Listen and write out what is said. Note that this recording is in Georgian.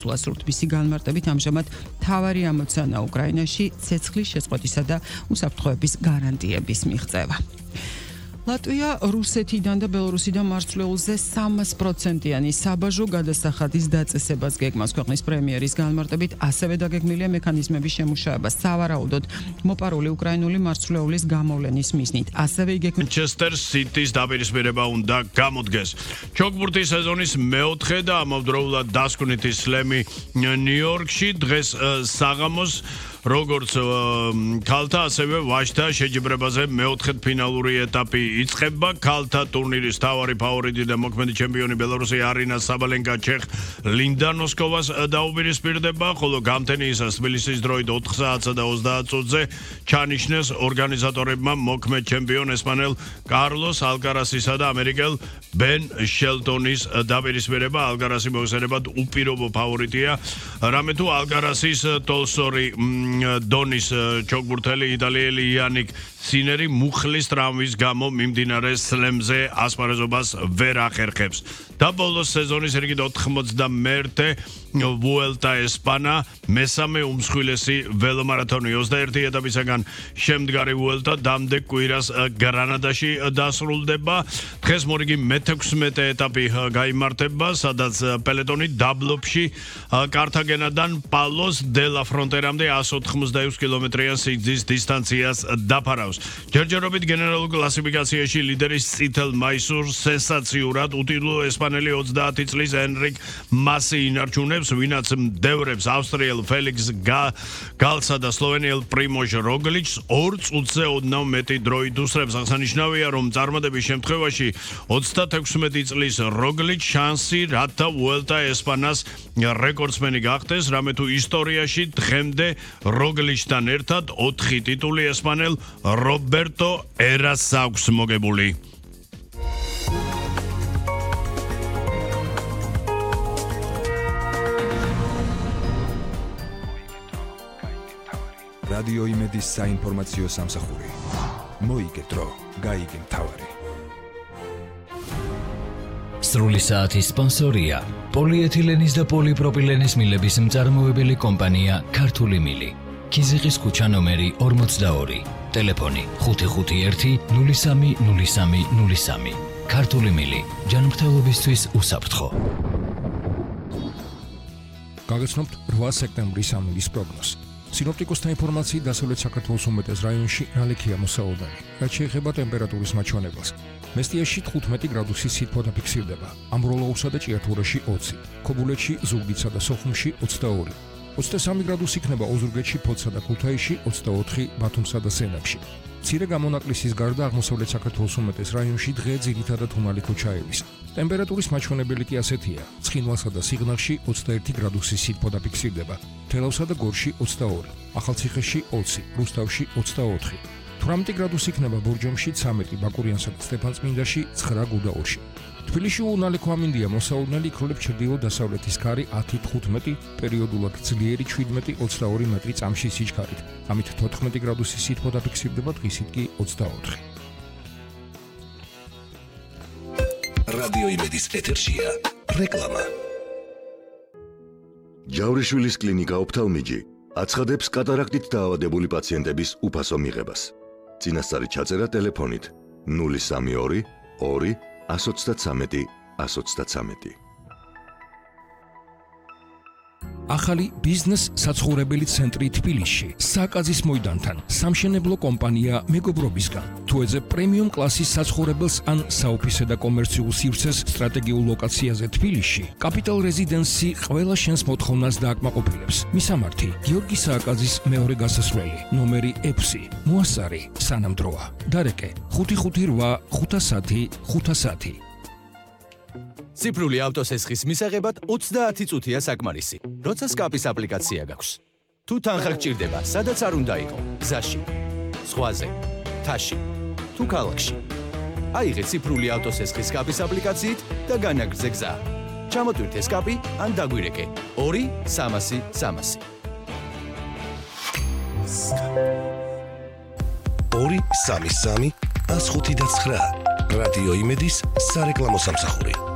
სრულს მისი განმარტებით ამჟამად მთავარი ამოცანა უკრაინაში ცეცხლის შეწყვეტისა და უსაფრთხოების გარანტიების მიღწევა. ლატვია რუსეთიდან და ბელორუსიდან მარცვლეულზე 300%-იანი საბაჟო გადასახადის დაწესებას გეგმავს. ქვეყნის პრემიერის განმარტებით ასევე დაგეგმილია მექანიზმების შემუშავება სავარაუდოდ მოპარული უკრაინული მარცვლეულის გამოვლენის მიზნით. ასევე იგეგმება Manchester City-ს დაპირისპირება უნდა გამოდგეს. ჩოგბურთის სეზონის მეოთხე და ამავდროულად დასკვნითი სლემი ნიუ-იორკში დღეს საღამოს როგორც ქალთა, ასევე ვაჟთა შეჯიბრებაზე მეოთხედფინალური ეტაპი იწყება. ქალთა ტურნირის მთავარი ფავორიტი და მოქმედი ჩემპიონი ბელორუსი არინა საბალენკა ჩეხ ლინდა ნოსკოვას დაუპირისპირდება, ხოლო გამთენიისას თბილისის დროით 4 საათსა და 30 წუთზე ჩანიშნეს ორგანიზატორებმა მოქმედ ჩემპიონ ესპანელ კარლოს ალკარასისა და ამერიკელ ბენ შელტონის დაპირისპირება. ალკარასი მოიხსენებათ უპირობო ფავორიტია, რამე თუ ალკარასის ტოლსორი დონის ჩოგბურთელი იტალიელი იანიკ სინერი მუხლის ტრავმის გამო მიმდინარე სლემზე ასპარეზობას ვერ ახერხებს. და ბოლოს სეზონის რიგით 91 ვუელტა ესპანა მესამე უმსხვილესი ველომარათონი 21 ეტაპისაგან შემდგარი ვუელტა დამდეგ კვირას გრანადაში დასრულდება. დღეს მორიგი მე-16 ეტაპი გაიმართება, სადაც პელეტონი დაბლობში კართაგენადან პალოს დე ლა ფრონტერამდე 186 კილომეტრიან სიგრძის დისტანციას დაფარავს. ჯერჯერობით გენერალურ კლასიფიკაციაში ლიდერის წითელ მაისურს სენსაციურად უტილო ესპანელი 30 წლის ენრიკ მასი ინარჩუნებს, ვინაც მდევრებს ავსტრიელ ფელიქს გალსა და სლოვენიელ პრიმოჟ როგლიჩს 2 წუთზე ოდნავ მეტი დროით უსწრებს. აღსანიშნავია, რომ წარმატების შემთხვევაში 36 წლის როგლიჩ შანსი რათა ვუელტა ესპანას რეკორდსმენი გახდეს, რამე თუ ისტორიაში დღემდე როგლიჩთან ერთად 4 ტიტული ესპანელ რობერტო ერას აქვს მოგებული. რადიო იმედის საინფორმაციო სამსახური. მოიგე დრო, გაიგე მთავარი. სრული საათის სპონსორია პოლიეთილენის და პოლიპროპილენის მილების მწარმოებელი კომპანია ქართული მილი. ქიზიყის ქუჩა ნომერი 42. ტელეფონი 551 03 03 03. ქართული მილი. ჯანმრთელობისთვის უსაფრთხო. გაგაცნობთ 8 სექტემბრის ამინდის პროგნოზს. სინოპტიკოსთა ინფორმაციით დასავლეთ საქართველოს უმეტეს რაიონში ნალექია მოსაოდანი. რაც შეეხება ტემპერატურის მაჩვენებელს. მესტიაში 15 გრადუსის სითბო დაფიქსირდება. ამბროლოურსა და ჭიათურაში 20, ქობულეთში, ზუგდიდსა და სოხუმში 22. 23 გრადუსი იქნება ოზურგეთში, ფოთსა და ქუთაისში, 24 ბათუმსა და სენაკში. მცირე გამონაკლისის გარდა აღმოსავლეთ საქართველოს უმეტეს რაიონში დღე ძირითადად უმალი ქუჩაევის. ტემპერატურის მაჩვენებელი კი ასეთია: ცხინვალსა და სიღნაღში 21 გრადუსის სითბო დაფიქსირდება, თელავსა და გორში 22, ახალციხეში 20, რუსთავში 24. 18 გრადუსი იქნება ბორჯომში, 13 ბაკურიანსა და სტეფანწმინდაში, 9 გუდაურში. თბილისში უნალექო ამინდია მოსაოდნელი, იქროლებს ჩრდილო-დასავლეთის ქარი 10-15, პერიოდულად ძლიერი 17-22 მეტრი წამში სიჩქარით. ამით 14 გრადუსის სითბო დაფიქსირდება, დღისით კი 24. რადიო იმედის ეთერშია რეკლამა. ჯავრიშვილის კლინიკა ოფთალმიჯი აცხადებს კატარაქტით დაავადებული პაციენტების უფასო მიღებას. წინასწარი ჩაწერა ტელეფონით 032 2 133 133. ახალი ბიზნეს საცხოვრებელი ცენტრი თბილისში, საკაზის მოედანთან, სამშენებლო კომპანია მეგობრობისგან. თუ ეძებ პრემიუმ კლასის საცხოვრებელს ან საოფისე და კომერციულ სივრცეს სტრატეგიულ ლოკაციაზე თბილისში, კაპიტალ რეზიდენსი ყველა შენს მოთხოვნას დააკმაყოფილებს. მისამართი: გიორგი სააკაზის მეორე გასასვლელი, ნომერი 6, მოასარი, სანამდროა. დარეკე: 558 510 510. ციფრული ავტოსესხის მისაღებად 30 წუთია საკმარისი, როცა სკაპის აპლიკაცია გაქვს. თუ თანხა გჭირდება, სადაც არ უნდა იყო, გზაში, ზღვაზე, თაში, თუ ქალაქში. აიღე ციფრული ავტოსესხის სკაპის აპლიკაციით და განაგრძე გზა. ჩამოტვირთე სკაპი ან დაგვირეკე 2 300 300. 2 3 3 159 რადიო იმედის სარეკლამო სამსახური.